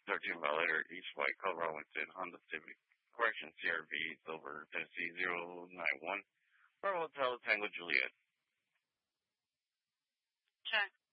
13 Violator, East White, Colorado, Winston, Honda Civic, correction, CRV, Silver, Tennessee 091, Bravo Hotel, Tango Juliet. Check.